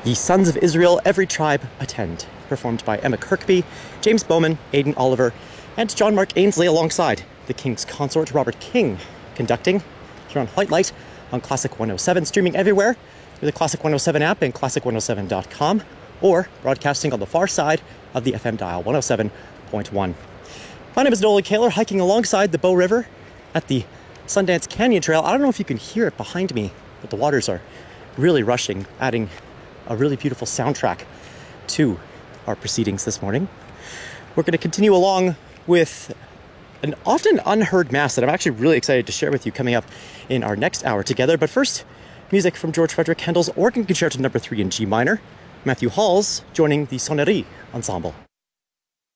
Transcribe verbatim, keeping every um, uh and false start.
Ye Sons of Israel, Every Tribe Attend, performed by Emma Kirkby, James Bowman, Aidan Oliver, and John Mark Ainsley alongside the King's Consort Robert King, conducting here on White Light on Classic one oh seven, streaming everywhere through the Classic one oh seven app and classic one oh seven dot com, or broadcasting on the far side of the F M dial, one oh seven point one. My name is Nolan Kaler, hiking alongside the Bow River at the Sundance Canyon Trail. I don't know if you can hear it behind me, but the waters are really rushing, adding a really beautiful soundtrack to our proceedings this morning. We're going to continue along with an often unheard mass that I'm actually really excited to share with you coming up in our next hour together. But first, music from George Frederick Handel's Organ Concerto number three in G minor, Matthew Halls joining the Sonnerie Ensemble.